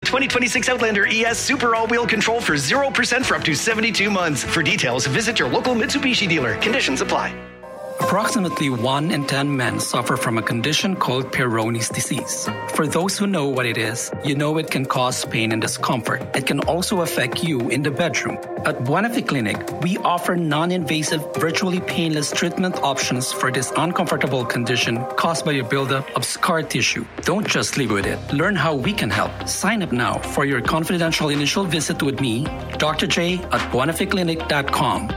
2026 Outlander ES Super All-Wheel Control for 0% for up to 72 months. For details, visit your local Mitsubishi dealer. Conditions apply. Approximately 1 in 10 men suffer from a condition called Peyronie's disease. For those who know what it is, you know it can cause pain and discomfort. It can also affect you in the bedroom. At Buena Fe Clinic, we offer non-invasive, virtually painless treatment options for this uncomfortable condition caused by a buildup of scar tissue. Don't just live with it. Learn how we can help. Sign up now for your confidential initial visit with me, Dr. J, at buenafeclinic.com.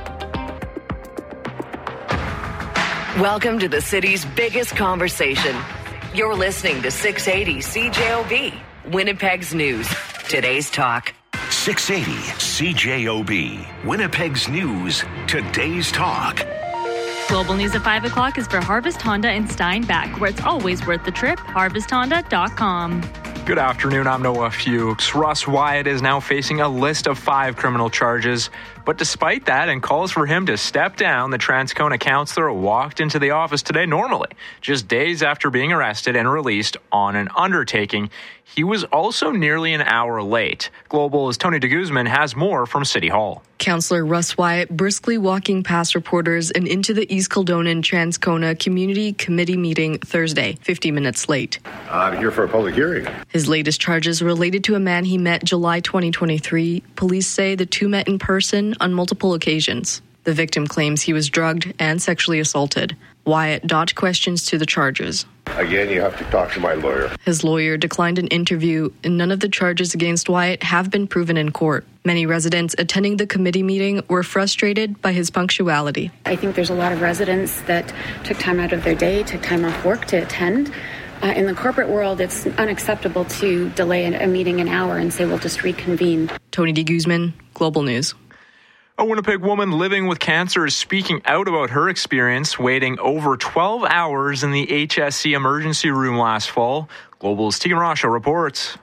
Welcome to the city's biggest conversation. You're listening to 680 CJOB, Winnipeg's news. Today's talk. 680 CJOB, Winnipeg's news. Today's talk. Global News at 5 o'clock is for Harvest Honda in Steinbach, where it's always worth the trip. HarvestHonda.com. Good afternoon, I'm Noah Fuchs. Russ Wyatt is now facing a list of 5 criminal charges. But despite that, and calls for him to step down, the Transcona councillor walked into the office today normally, just days after being arrested and released on an undertaking. He was also nearly an hour late. Global's Tony de Guzman has more from City Hall. Councillor Russ Wyatt briskly walking past reporters and into the East Kildonan Transcona Community Committee meeting Thursday, 50 minutes late. I'm here for a public hearing. His latest charges related to a man he met July 2023. Police say the two met in person on multiple occasions. The victim claims he was drugged and sexually assaulted. Wyatt dodged questions to the charges. Again, you have to talk to my lawyer. His lawyer declined an interview, and none of the charges against Wyatt have been proven in court. Many residents attending the committee meeting were frustrated by his punctuality. I think there's a lot of residents that took time out of their day, took time off work to attend. In the corporate world, it's unacceptable to delay a meeting an hour and say we'll just reconvene. Tony de Guzman, Global News. A Winnipeg woman living with cancer is speaking out about her experience waiting over 12 hours in the HSC emergency room last fall. Global's Tegan Rasha reports.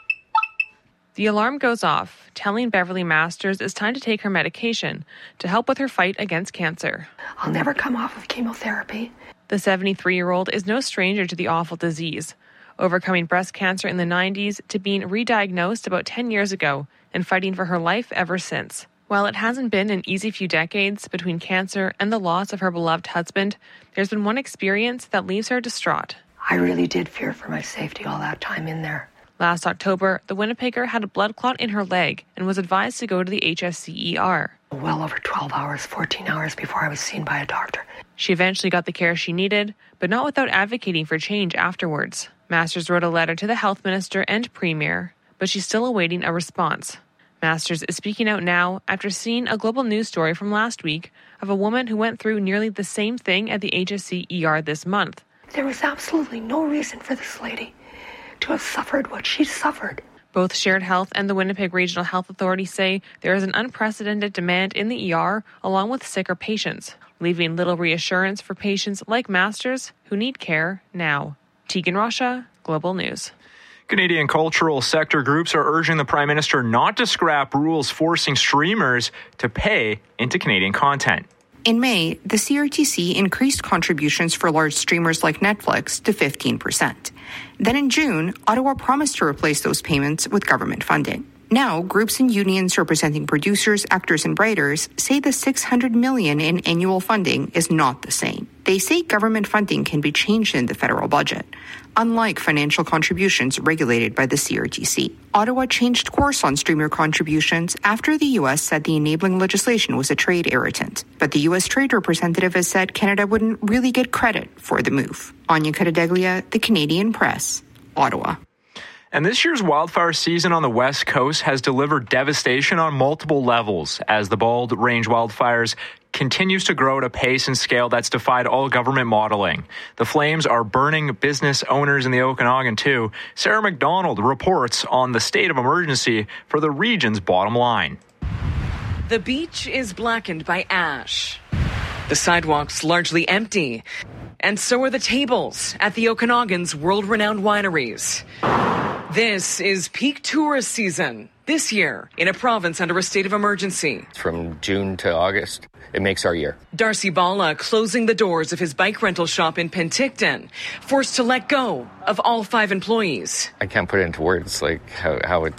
The alarm goes off, telling Beverly Masters it's time to take her medication to help with her fight against cancer. I'll never come off of chemotherapy. The 73-year-old is no stranger to the awful disease, overcoming breast cancer in the 90s to being re-diagnosed about 10 years ago and fighting for her life ever since. While it hasn't been an easy few decades between cancer and the loss of her beloved husband, there's been one experience that leaves her distraught. I really did fear for my safety all that time in there. Last October, the Winnipegger had a blood clot in her leg and was advised to go to the HSC-ER. Well over 12 hours, 14 hours before I was seen by a doctor. She eventually got the care she needed, but not without advocating for change afterwards. Masters wrote a letter to the health minister and premier, but she's still awaiting a response. Masters is speaking out now after seeing a Global News story from last week of a woman who went through nearly the same thing at the HSC-ER this month. There was absolutely no reason for this lady to have suffered what she suffered. Both Shared Health and the Winnipeg Regional Health Authority say there is an unprecedented demand in the ER along with sicker patients, leaving little reassurance for patients like Masters who need care now. Tegan Rasha, Global News. Canadian cultural sector groups are urging the Prime Minister not to scrap rules forcing streamers to pay into Canadian content. In May, the CRTC increased contributions for large streamers like Netflix to 15%. Then in June, Ottawa promised to replace those payments with government funding. Now, groups and unions representing producers, actors, and writers say the $600 million in annual funding is not the same. They say government funding can be changed in the federal budget, unlike financial contributions regulated by the CRTC. Ottawa changed course on streamer contributions after the U.S. said the enabling legislation was a trade irritant. But the U.S. Trade Representative has said Canada wouldn't really get credit for the move. Anya Cuttadeglia, The Canadian Press, Ottawa. And this year's wildfire season on the West Coast has delivered devastation on multiple levels as the Bald Range wildfires continues to grow at a pace and scale that's defied all government modeling. The flames are burning business owners in the Okanagan too. Sarah McDonald reports on the state of emergency for the region's bottom line. The beach is blackened by ash. The sidewalks largely empty. And so are the tables at the Okanagan's world-renowned wineries. This is peak tourist season this year in a province under a state of emergency. From June to August, it makes our year. Darcy Bala closing the doors of his bike rental shop in Penticton, forced to let go of all 5 employees. I can't put it into words like how